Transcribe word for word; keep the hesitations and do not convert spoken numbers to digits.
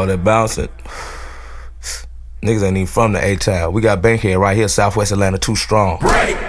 all that bouncing. Niggas ain't even from the A-Town. We got Bankhead right here, Southwest Atlanta, too strong. Break.